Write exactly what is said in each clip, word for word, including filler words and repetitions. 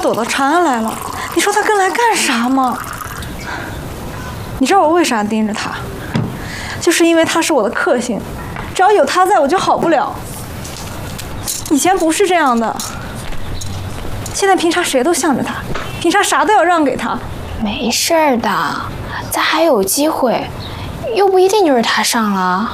走到长安来了，你说他跟来干啥吗？你知道我为啥盯着他？就是因为他是我的克星，只要有他在我就好不了。以前不是这样的，现在凭啥谁都向着他，凭啥啥都要让给他？ 没事儿的，咱还有机会，又不一定就是他上了。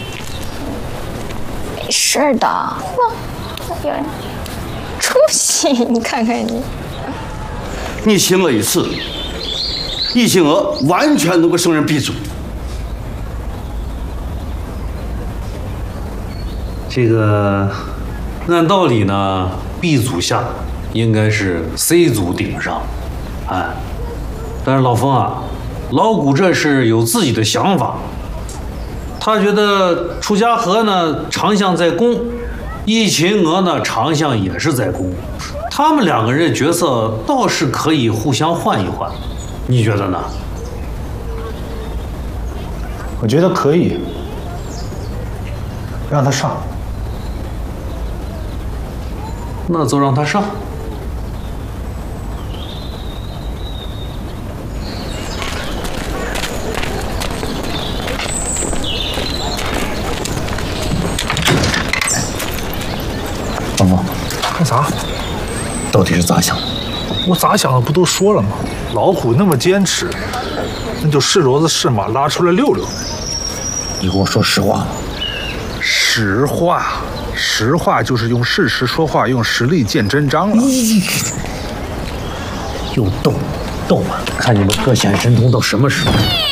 没事儿的，哎呀，出息！你看看你， 你行了一次，易星娥完全能够胜任B组。 这个，按道理呢 ，B 组下应该是 C 组顶上，哎，但是老冯啊，老谷这是有自己的想法，他觉得楚家河呢长项在攻，易秦娥呢长项也是在攻，他们两个人角色倒是可以互相换一换，你觉得呢？ 我觉得可以，让他上。 那就让他上。 芳芳， 干啥？ 到底是咋想的？ 我咋想的不都说了吗？老虎那么坚持，那就是骡子是马，拉出来溜溜。 你跟我说实话。 实话。实话就是用事实说话，用实力见真章了。 又斗斗啊！看你们各显神通到什么时候？